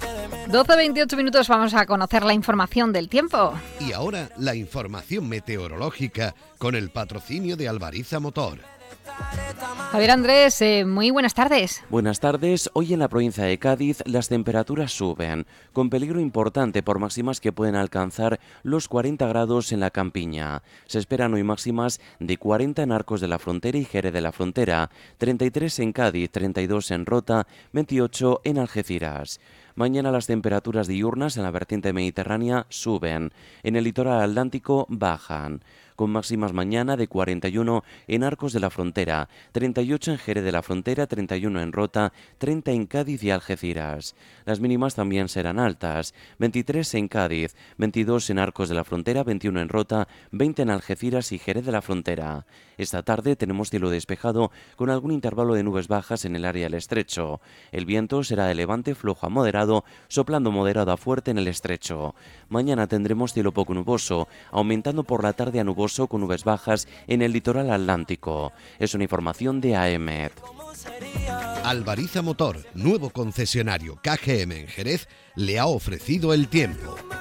12:28 minutos, vamos a conocer la información del tiempo. Y ahora la información meteorológica con el patrocinio de Albariza Motor. Javier Andrés, muy buenas tardes. Buenas tardes. Hoy en la provincia de Cádiz las temperaturas suben, con peligro importante por máximas que pueden alcanzar los 40 grados en la Campiña. Se esperan hoy máximas de 40 en Arcos de la Frontera y Jerez de la Frontera, 33 en Cádiz, 32 en Rota, 28 en Algeciras. Mañana las temperaturas diurnas en la vertiente mediterránea suben, en el litoral atlántico bajan, con máximas mañana de 41 en Arcos de la Frontera, 38 en Jerez de la Frontera, 31 en Rota, 30 en Cádiz y Algeciras. Las mínimas también serán altas, 23 en Cádiz, 22 en Arcos de la Frontera, 21 en Rota, 20 en Algeciras y Jerez de la Frontera. Esta tarde tenemos cielo despejado con algún intervalo de nubes bajas en el área del estrecho. El viento será de levante flojo a moderado, soplando moderado a fuerte en el estrecho. Mañana tendremos cielo poco nuboso, aumentando por la tarde a nuboso con nubes bajas en el litoral atlántico. Es una información de AEMET. Albariza Motor, nuevo concesionario KGM en Jerez, le ha ofrecido el tiempo.